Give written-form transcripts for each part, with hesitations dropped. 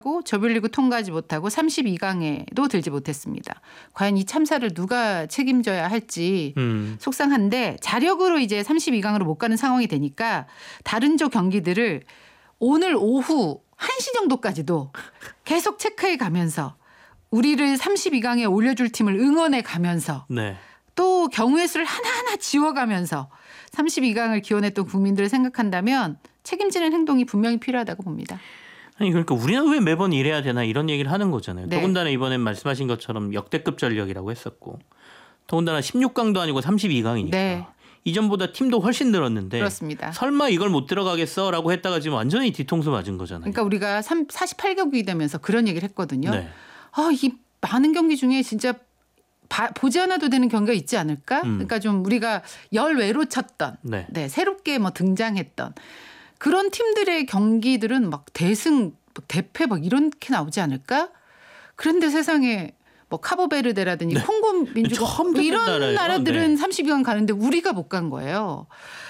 조별리그 통과하지 못하고 32강에도 들지 못했습니다. 과연 이 참사를 누가 책임져야 할지 속상한데 자력으로 이제 32강으로 못 가는 상황이 되니까 다른 조 경기들을 오늘 오후 1시 정도까지도 계속 체크해 가면서 우리를 32강에 올려줄 팀을 응원해 가면서 네. 또 경우의 수를 하나하나 지워가면서 32강을 기원했던 국민들을 생각한다면 책임지는 행동이 분명히 필요하다고 봅니다. 아니 그러니까 우리는 왜 매번 이래야 되나 이런 얘기를 하는 거잖아요. 네. 더군다나 이번엔 말씀하신 것처럼 역대급 전력이라고 했었고 더군다나 16강도 아니고 32강이니까 네. 이전보다 팀도 훨씬 늘었는데 그렇습니다. 설마 이걸 못 들어가겠어라고 했다가 지금 완전히 뒤통수 맞은 거잖아요. 그러니까 우리가 48경기 되면서 그런 얘기를 했거든요. 네. 이 많은 경기 중에 진짜 보지 않아도 되는 경기가 있지 않을까? 그러니까 좀 우리가 열외로 쳤던 네. 네, 새롭게 뭐 등장했던 그런 팀들의 경기들은 막 대승, 대패 막 이렇게 나오지 않을까? 그런데 세상에 뭐 카보베르데라든지 네. 콩고 민주공 처음 듣는 이런 나라예요. 나라들은 네. 32강 가는데 우리가 못 간 거예요.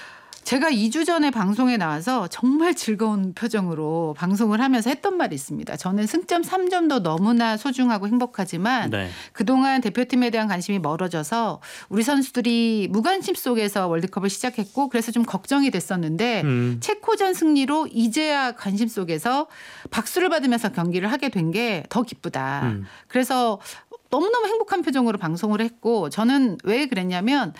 제가 2주 전에 방송에 나와서 정말 즐거운 표정으로 방송을 하면서 했던 말이 있습니다. 저는 승점 3점도 너무나 소중하고 행복하지만 네. 그동안 대표팀에 대한 관심이 멀어져서 우리 선수들이 무관심 속에서 월드컵을 시작했고 그래서 좀 걱정이 됐었는데 체코전 승리로 이제야 관심 속에서 박수를 받으면서 경기를 하게 된 게 더 기쁘다. 그래서 너무너무 행복한 표정으로 방송을 했고 저는 왜 그랬냐면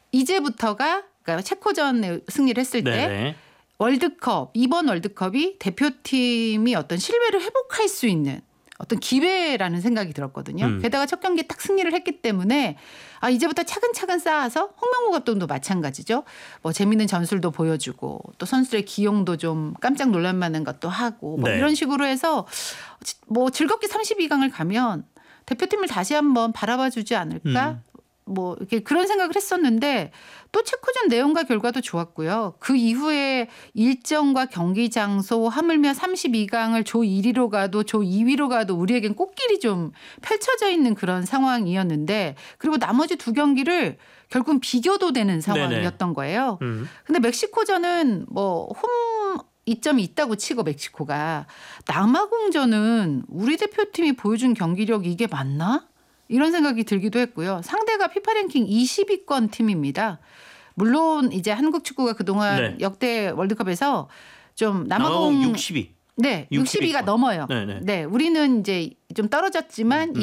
이제부터가 그러니까 체코전 승리를 했을 때 네네. 월드컵 이번 월드컵이 대표팀이 어떤 신뢰를 회복할 수 있는 어떤 기회라는 생각이 들었거든요. 게다가 첫 경기 딱 승리를 했기 때문에 이제부터 차근차근 쌓아서 홍명보 감독도 마찬가지죠. 뭐 재미있는 전술도 보여주고 또 선수들의 기용도 좀 깜짝 놀랄 만한 것도 하고 뭐 네. 이런 식으로 해서 뭐 즐겁게 32강을 가면 대표팀을 다시 한번 바라봐 주지 않을까? 뭐 이렇게 그런 생각을 했었는데 또 체코전 내용과 결과도 좋았고요. 그 이후에 일정과 경기 장소 하물며 32강을 조 1위로 가도 조 2위로 가도 우리에겐 꽃길이 좀 펼쳐져 있는 그런 상황이었는데 그리고 나머지 두 경기를 결국은 비교도 되는 상황이었던 거예요. 근데 멕시코전은 뭐 홈 이점이 있다고 치고 멕시코가 남아공전은 우리 대표팀이 보여준 경기력 이게 맞나? 이런 생각이 들기도 했고요. 상대가 피파 랭킹 20위권 팀입니다. 물론 이제 한국 축구가 그동안 네. 역대 월드컵에서 좀 남아공 60위. 네, 60위가 넘어요. 네네. 네, 우리는 이제 좀 떨어졌지만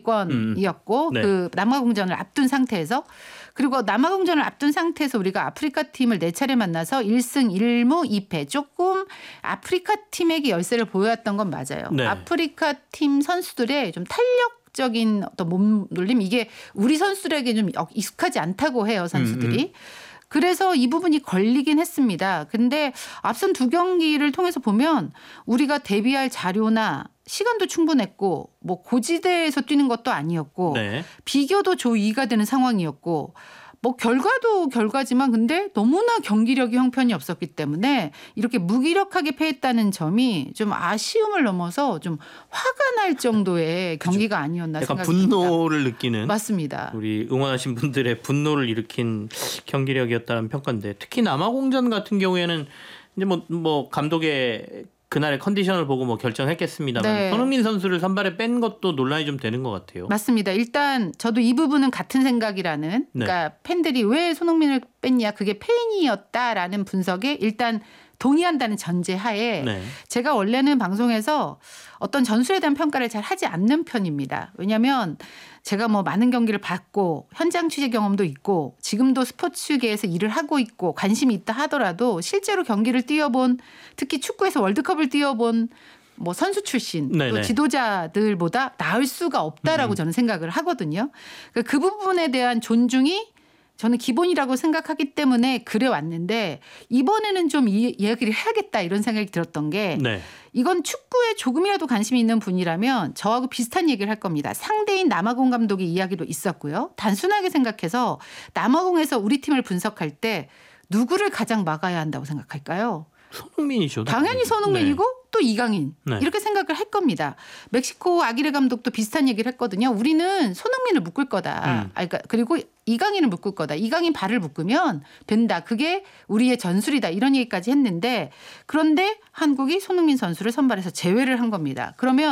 20위권이었고 네. 그 남아공전을 앞둔 상태에서 그리고 남아공전을 앞둔 상태에서 우리가 아프리카 팀을 4차례 만나서 1승 1무 2패 조금 아프리카 팀에게 열세를 보여왔던 건 맞아요. 네. 아프리카 팀 선수들의 좀 탄력적인 어떤 몸놀림 이게 우리 선수들에게 좀 익숙하지 않다고 해요, 선수들이. 그래서 이 부분이 걸리긴 했습니다. 근데 앞선 두 경기를 통해서 보면 우리가 대비할 자료나 시간도 충분했고 뭐 고지대에서 뛰는 것도 아니었고 네. 비교도 조 2가 되는 상황이었고 뭐 결과도 결과지만 근데 너무나 경기력이 형편이 없었기 때문에 이렇게 무기력하게 패했다는 점이 좀 아쉬움을 넘어서 좀 화가 날 정도의 경기가 아니었나 약간 생각합니다. 분노를 느끼는 맞습니다. 우리 응원하신 분들의 분노를 일으킨 경기력이었다는 평가인데 특히 남아공전 같은 경우에는 이제 뭐 감독의 그날의 컨디션을 보고 뭐 결정했겠습니다만 네. 손흥민 선수를 선발에 뺀 것도 논란이 좀 되는 것 같아요. 맞습니다. 일단 저도 이 부분은 같은 생각이라는 그러니까 팬들이 왜 손흥민을 뺐냐 그게 페인이었다라는 분석에 일단 동의한다는 전제하에 네. 제가 원래는 방송에서 어떤 전술에 대한 평가를 잘 하지 않는 편입니다. 왜냐하면 제가 뭐 많은 경기를 봤고 현장 취재 경험도 있고 지금도 스포츠계에서 일을 하고 있고 관심이 있다 하더라도 실제로 경기를 뛰어본 특히 축구에서 월드컵을 뛰어본 뭐 선수 출신 또 네네. 지도자들보다 나을 수가 없다라고 저는 생각을 하거든요. 그 부분에 대한 존중이 저는 기본이라고 생각하기 때문에 그래 왔는데 이번에는 좀 이야기를 해야겠다 이런 생각이 들었던 게 네. 이건 축구에 조금이라도 관심이 있는 분이라면 저하고 비슷한 얘기를 할 겁니다. 상대인 남아공 감독의 이야기도 있었고요. 단순하게 생각해서 남아공에서 우리 팀을 분석할 때 누구를 가장 막아야 한다고 생각할까요? 손흥민이죠. 당연히 손흥민이고 또 이강인 네. 이렇게 생각을 할 겁니다. 멕시코 아기레 감독도 비슷한 얘기를 했거든요. 우리는 손흥민을 묶을 거다. 그러니까 그리고 이강인을 묶을 거다. 이강인 발을 묶으면 된다. 그게 우리의 전술이다. 이런 얘기까지 했는데 그런데 한국이 손흥민 선수를 선발해서 제외를 한 겁니다. 그러면